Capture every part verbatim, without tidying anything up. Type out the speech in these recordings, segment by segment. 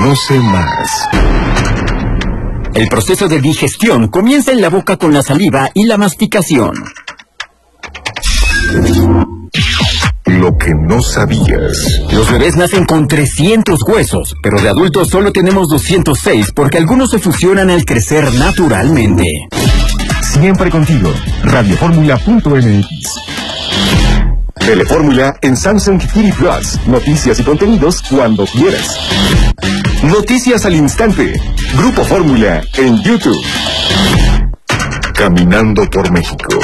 Conoce más. El proceso de digestión comienza en la boca con la saliva y la masticación. Lo que no sabías. Los bebés nacen con trescientos huesos, pero de adultos solo tenemos doscientos seis porque algunos se fusionan al crecer naturalmente. Siempre contigo. Radioformula punto m x. Telefórmula en Samsung T V Plus. Noticias y contenidos cuando quieras. Noticias al instante. Grupo Fórmula en YouTube. Caminando por México.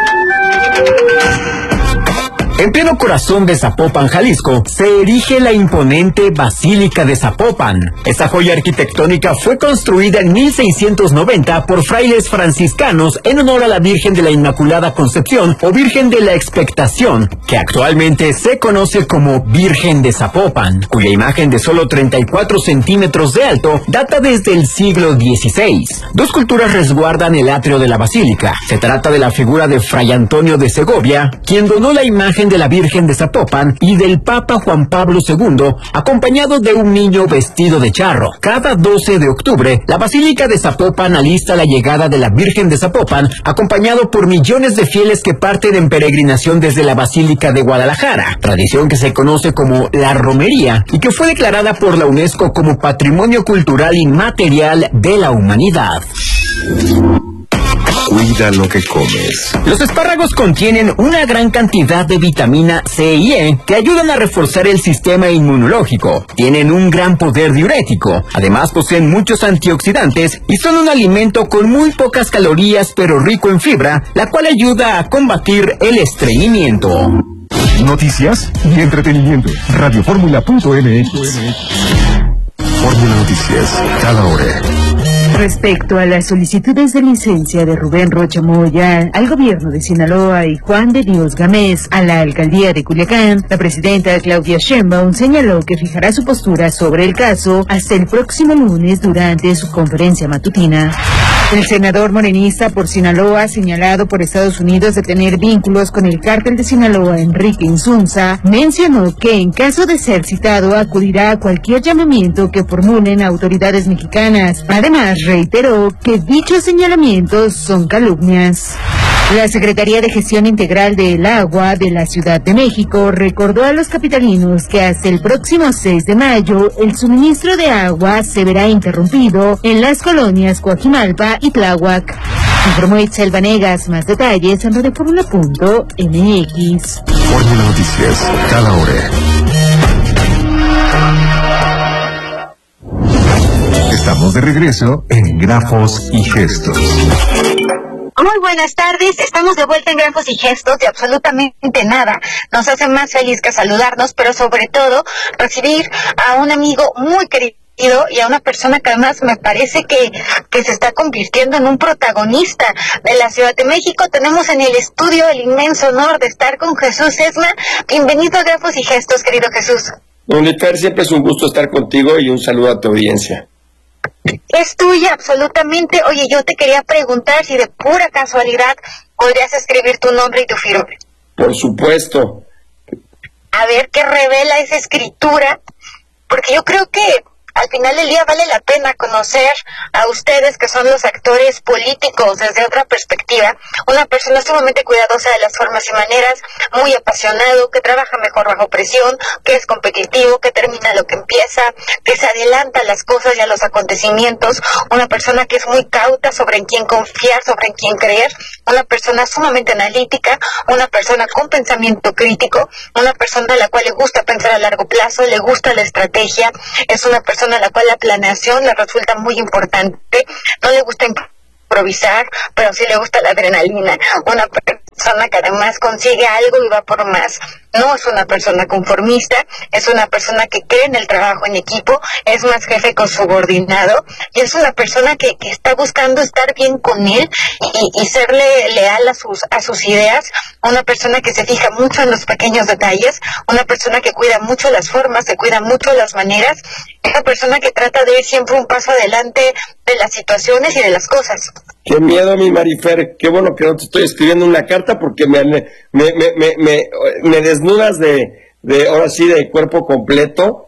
En pleno corazón de Zapopan, Jalisco, se erige la imponente Basílica de Zapopan. Esta joya arquitectónica fue construida en mil seiscientos noventa por frailes franciscanos en honor a la Virgen de la Inmaculada Concepción o Virgen de la Expectación, que actualmente se conoce como Virgen de Zapopan, cuya imagen de solo treinta y cuatro centímetros de alto data desde el siglo dieciséis. Dos culturas resguardan el atrio de la basílica. Se trata de la figura de Fray Antonio de Segovia, quien donó la imagen de la Virgen de Zapopan, y del Papa Juan Pablo segundo, acompañado de un niño vestido de charro. Cada doce de octubre, la Basílica de Zapopan alista la llegada de la Virgen de Zapopan, acompañado por millones de fieles que parten en peregrinación desde la Basílica de Guadalajara, tradición que se conoce como la romería y que fue declarada por la UNESCO como Patrimonio Cultural Inmaterial de la Humanidad. Cuida lo que comes. Los espárragos contienen una gran cantidad de vitamina C y E que ayudan a reforzar el sistema inmunológico. Tienen un gran poder diurético. Además poseen muchos antioxidantes y son un alimento con muy pocas calorías pero rico en fibra, la cual ayuda a combatir el estreñimiento. Noticias y entretenimiento. Radioformula punto m x. Fórmula Noticias, cada hora. Respecto a las solicitudes de licencia de Rubén Rocha Moya al gobierno de Sinaloa y Juan de Dios Gámez a la alcaldía de Culiacán, la presidenta Claudia Sheinbaum señaló que fijará su postura sobre el caso hasta el próximo lunes durante su conferencia matutina. El senador morenista por Sinaloa, señalado por Estados Unidos de tener vínculos con el cártel de Sinaloa, Enrique Insunza, mencionó que en caso de ser citado acudirá a cualquier llamamiento que formulen autoridades mexicanas. Además, reiteró que dichos señalamientos son calumnias. La Secretaría de Gestión Integral del Agua de la Ciudad de México recordó a los capitalinos que hasta el próximo seis de mayo el suministro de agua se verá interrumpido en las colonias Coajimalpa y Tláhuac. Informó Itzel Vanegas. Más detalles en radioformula punto m x. Fórmula Noticias, cada hora. Estamos de regreso en Grafos y Gestos. Muy buenas tardes, estamos de vuelta en Grafos y Gestos de absolutamente nada. Nos hace más feliz que saludarnos, pero sobre todo recibir a un amigo muy querido y a una persona que además me parece que, que se está convirtiendo en un protagonista de la Ciudad de México. Tenemos en el estudio el inmenso honor de estar con Jesús Esma. Bienvenido a Grafos y Gestos, querido Jesús. Monifer, siempre es un gusto estar contigo y un saludo a tu audiencia. Es tuya, absolutamente. Oye, yo te quería preguntar si de pura casualidad podrías escribir tu nombre y tu firma. Por supuesto. A ver qué revela esa escritura, porque yo creo que al final del día vale la pena conocer a ustedes, que son los actores políticos, desde otra perspectiva. Una persona sumamente cuidadosa de las formas y maneras, muy apasionado, que trabaja mejor bajo presión, que es competitivo, que termina lo que empieza, que se adelanta a las cosas y a los acontecimientos. Una persona que es muy cauta sobre en quién confiar, sobre en quién creer. Una persona sumamente analítica, una persona con pensamiento crítico, una persona a la cual le gusta pensar a largo plazo, le gusta la estrategia. Es una persona a la cual la planeación le resulta muy importante. No le gusta improvisar, pero sí le gusta la adrenalina. Una persona que además consigue algo y va por más. No es una persona conformista, es una persona que cree en el trabajo en equipo, es más jefe con subordinado, y es una persona que, que está buscando estar bien con él y, y serle leal a sus, a sus ideas. Una persona que se fija mucho en los pequeños detalles, una persona que cuida mucho las formas, que cuida mucho las maneras, una persona que trata de ir siempre un paso adelante de las situaciones y de las cosas. Qué miedo, mi Marifer, qué bueno que no te estoy escribiendo una carta porque me, me, me, me, me, me desnudas de, de, ahora sí, de cuerpo completo,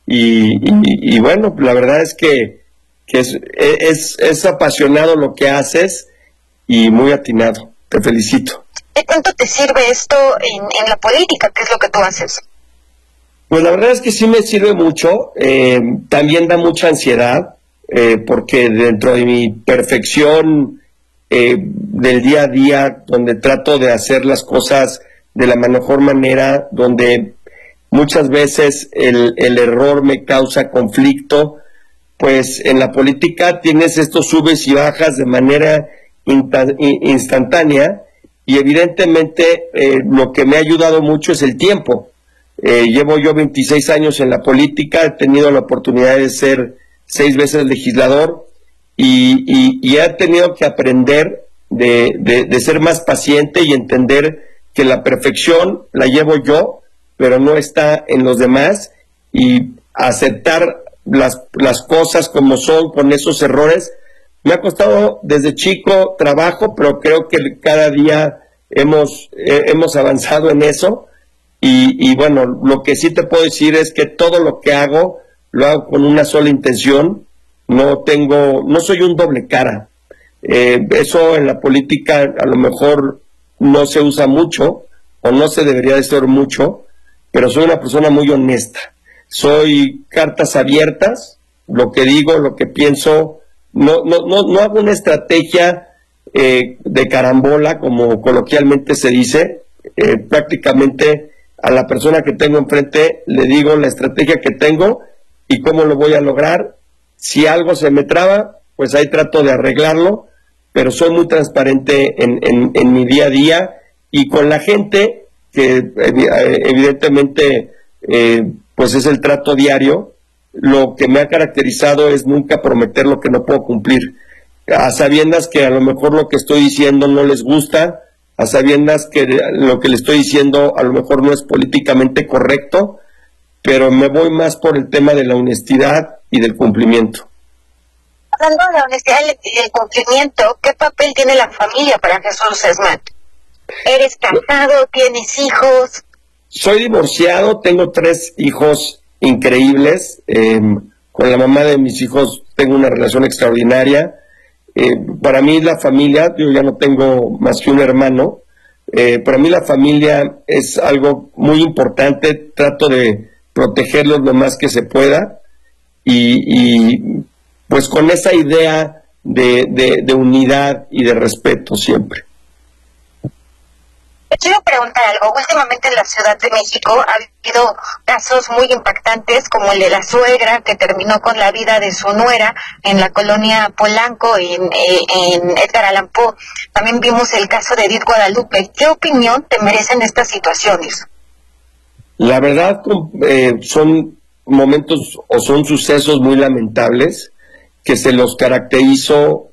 y, y, y bueno, la verdad es que, que es, es, es apasionado lo que haces y muy atinado. Te felicito. ¿De cuánto te sirve esto en, en la política? ¿Qué es lo que tú haces? Pues la verdad es que sí me sirve mucho, eh, también da mucha ansiedad, eh, porque dentro de mi perfección eh, del día a día, donde trato de hacer las cosas de la mejor manera, donde muchas veces el, el error me causa conflicto, pues en la política tienes estos subes y bajas de manera insta- instantánea y evidentemente eh, lo que me ha ayudado mucho es el tiempo. Eh, llevo yo veintiséis años en la política, he tenido la oportunidad de ser seis veces legislador y, y, y he tenido que aprender de, de, de ser más paciente y entender que la perfección la llevo yo, pero no está en los demás, y aceptar las, las cosas como son con esos errores. Me ha costado desde chico trabajo, pero creo que cada día hemos, eh, hemos avanzado en eso. Y, y bueno, lo que sí te puedo decir es que todo lo que hago, lo hago con una sola intención. No tengo, no soy un doble cara. Eh, eso en la política a lo mejor no se usa mucho, o no se debería de ser mucho, pero soy una persona muy honesta. Soy cartas abiertas, lo que digo, lo que pienso, no, no, no, no hago una estrategia eh, de carambola, como coloquialmente se dice. Eh, prácticamente a la persona que tengo enfrente le digo la estrategia que tengo y cómo lo voy a lograr. Si algo se me traba, pues ahí trato de arreglarlo, pero soy muy transparente en, en, en mi día a día y con la gente, que evidentemente eh, pues es el trato diario. Lo que me ha caracterizado es nunca prometer lo que no puedo cumplir, a sabiendas que a lo mejor lo que estoy diciendo no les gusta, a sabiendas que lo que le estoy diciendo a lo mejor no es políticamente correcto, pero me voy más por el tema de la honestidad y del cumplimiento. Hablando de la honestidad y el cumplimiento, ¿qué papel tiene la familia para Jesús Esmant? ¿Eres casado? ¿Tienes hijos? Soy divorciado, tengo tres hijos increíbles. Eh, con la mamá de mis hijos tengo una relación extraordinaria. Eh, para mí la familia, yo ya no tengo más que un hermano, eh, para mí la familia es algo muy importante. Trato de protegerlos lo más que se pueda y, y pues con esa idea de, de, de unidad y de respeto siempre. Quiero preguntar algo. Últimamente en la Ciudad de México ha habido casos muy impactantes, como el de la suegra que terminó con la vida de su nuera en la colonia Polanco, en, en Edgar Allan Poe. También vimos el caso de Edith Guadalupe. ¿Qué opinión te merecen estas situaciones? La verdad, eh, son momentos o son sucesos muy lamentables que se los caracterizó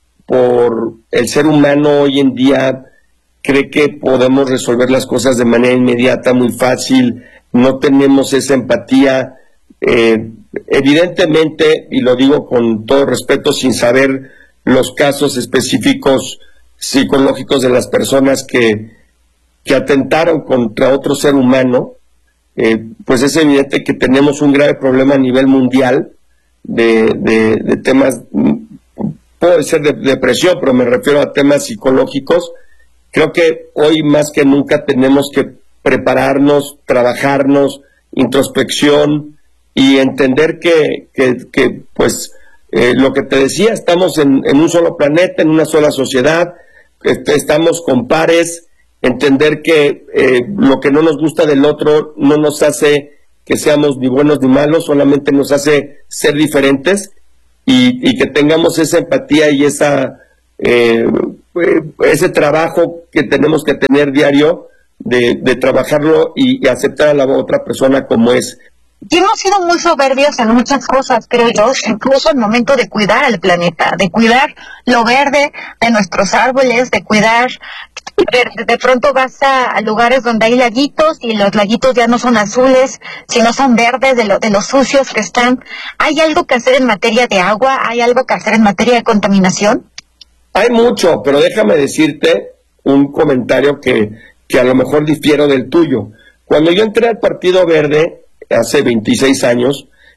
por el ser humano hoy en día. Cree que podemos resolver las cosas de manera inmediata, muy fácil, no tenemos esa empatía. Eh, evidentemente, y lo digo con todo respeto, sin saber los casos específicos psicológicos de las personas que, que atentaron contra otro ser humano, eh, pues es evidente que tenemos un grave problema a nivel mundial de, de, de temas, puede ser de depresión, pero me refiero a temas psicológicos. Creo que hoy más que nunca tenemos que prepararnos, trabajarnos, introspección y entender que, que, que pues, eh, lo que te decía, estamos en, en un solo planeta, en una sola sociedad, este, estamos con pares, entender que eh, lo que no nos gusta del otro no nos hace que seamos ni buenos ni malos, solamente nos hace ser diferentes y, y que tengamos esa empatía y esa... Eh, ese trabajo que tenemos que tener diario de, de trabajarlo y, y aceptar a la otra persona como es. Y hemos sido muy soberbios en muchas cosas, creo yo, incluso el momento de cuidar al planeta, de cuidar lo verde de nuestros árboles, de cuidar, de, de pronto vas a, a lugares donde hay laguitos y los laguitos ya no son azules, sino son verdes de, lo, de los sucios que están. ¿Hay algo que hacer en materia de agua? ¿Hay algo que hacer en materia de contaminación? Hay mucho, pero déjame decirte un comentario que, que a lo mejor difiero del tuyo. Cuando yo entré al Partido Verde hace veintiséis años,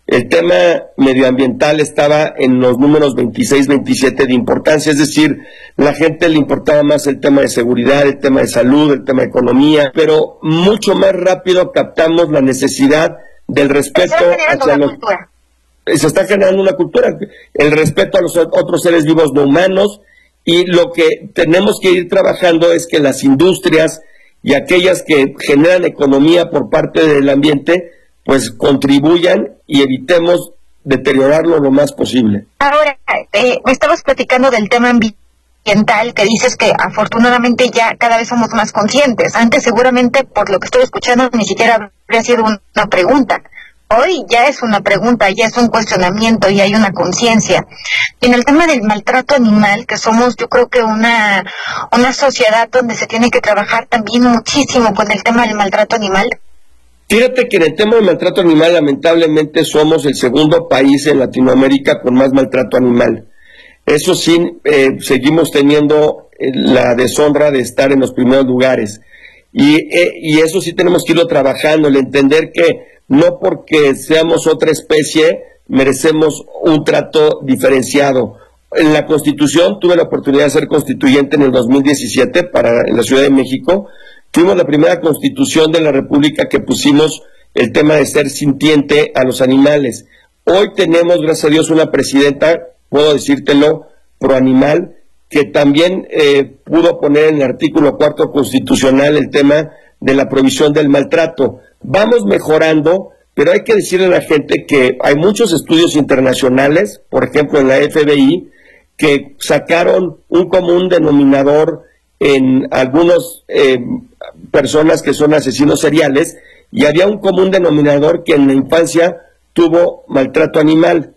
el tema medioambiental estaba en los números veintiséis, veintisiete de importancia, es decir, la gente le importaba más el tema de seguridad, el tema de salud, el tema de economía, pero mucho más rápido captamos la necesidad del respeto hacia los... Cultura. Se está generando una cultura, el respeto a los otros seres vivos no humanos, y lo que tenemos que ir trabajando es que las industrias y aquellas que generan economía por parte del ambiente, pues contribuyan y evitemos deteriorarlo lo más posible. Ahora, eh, me estabas platicando del tema ambiental, que dices que afortunadamente ya cada vez somos más conscientes. Antes seguramente, por lo que estoy escuchando, ni siquiera habría sido una pregunta. Hoy ya es una pregunta, ya es un cuestionamiento y hay una conciencia. En el tema del maltrato animal, que somos yo creo que una, una sociedad donde se tiene que trabajar también muchísimo con el tema del maltrato animal. Fíjate que en el tema del maltrato animal, lamentablemente, somos el segundo país en Latinoamérica con más maltrato animal. Eso sí, eh, seguimos teniendo eh, la deshonra de estar en los primeros lugares. Y, eh, y eso sí tenemos que irlo trabajando, el entender que no porque seamos otra especie merecemos un trato diferenciado. En la Constitución, tuve la oportunidad de ser constituyente en el dos mil diecisiete para en la Ciudad de México. Fuimos la primera constitución de la República que pusimos el tema de ser sintiente a los animales. Hoy tenemos, gracias a Dios, una presidenta, puedo decírtelo, pro animal, que también eh, pudo poner en el artículo cuarto constitucional el tema de la prohibición del maltrato. Vamos mejorando, pero hay que decirle a la gente que hay muchos estudios internacionales, por ejemplo en la F B I, que sacaron un común denominador en algunas eh, personas que son asesinos seriales, y había un común denominador que en la infancia tuvo maltrato animal.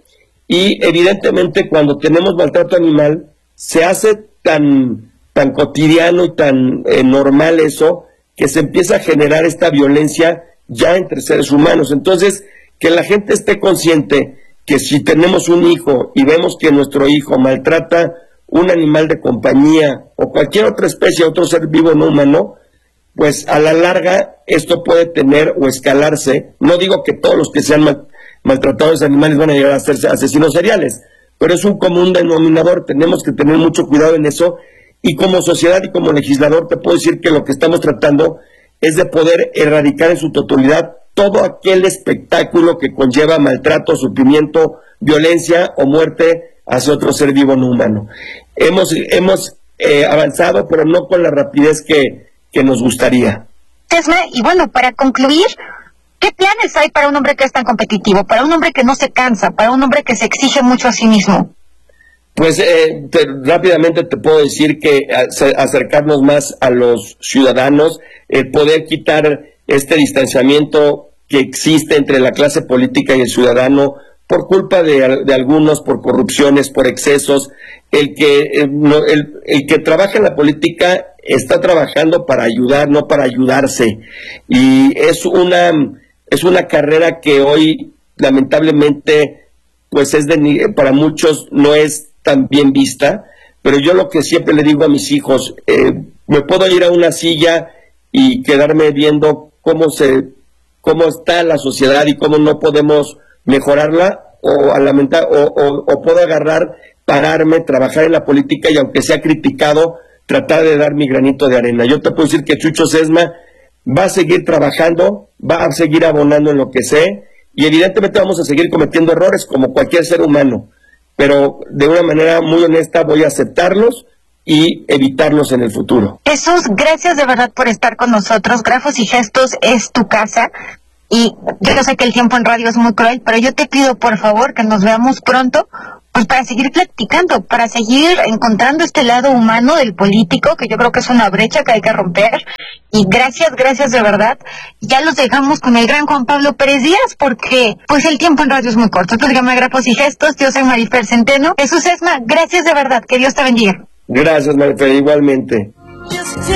Y evidentemente cuando tenemos maltrato animal, se hace tan, tan cotidiano y tan eh, normal eso, que se empieza a generar esta violencia ya entre seres humanos. Entonces, que la gente esté consciente que si tenemos un hijo y vemos que nuestro hijo maltrata un animal de compañía o cualquier otra especie, otro ser vivo no humano, pues a la larga esto puede tener o escalarse. No digo que todos los que sean mal, maltratadores animales van a llegar a ser asesinos seriales, pero es un común denominador. Tenemos que tener mucho cuidado en eso, y como sociedad y como legislador te puedo decir que lo que estamos tratando es de poder erradicar en su totalidad todo aquel espectáculo que conlleva maltrato, sufrimiento, violencia o muerte hacia otro ser vivo no humano. Hemos, hemos eh, avanzado, pero no con la rapidez que, que nos gustaría. Esma, y bueno, para concluir, ¿qué planes hay para un hombre que es tan competitivo, para un hombre que no se cansa, para un hombre que se exige mucho a sí mismo? Pues eh, te, rápidamente te puedo decir que acercarnos más a los ciudadanos, el poder quitar este distanciamiento que existe entre la clase política y el ciudadano por culpa de, de algunos, por corrupciones, por excesos. El que, el, no, el, el que trabaja en la política está trabajando para ayudar, no para ayudarse. Y es una, es una carrera que hoy, lamentablemente, pues es de, para muchos no es tan bien vista, pero yo lo que siempre le digo a mis hijos, eh, me puedo ir a una silla y quedarme viendo cómo se, cómo está la sociedad y cómo no podemos mejorarla, o a lamentar, o, o, o puedo agarrar, pararme, trabajar en la política y aunque sea criticado, tratar de dar mi granito de arena. Yo te puedo decir que Chucho Sesma va a seguir trabajando, va a seguir abonando en lo que sé, y evidentemente vamos a seguir cometiendo errores como cualquier ser humano, pero de una manera muy honesta voy a aceptarlos y evitarlos en el futuro. Jesús, gracias de verdad por estar con nosotros. Grafos y Gestos es tu casa, y yo sé que el tiempo en radio es muy cruel, pero yo te pido por favor que nos veamos pronto, pues para seguir platicando, para seguir encontrando este lado humano del político, que yo creo que es una brecha que hay que romper. Y gracias, gracias de verdad. Ya los dejamos con el gran Juan Pablo Pérez Díaz, porque pues el tiempo en radio es muy corto. Esto se llama Grafos y Gestos. Yo soy Marifer Centeno. Jesús Sesma, gracias de verdad. Que Dios te bendiga. Gracias, Marifer, igualmente.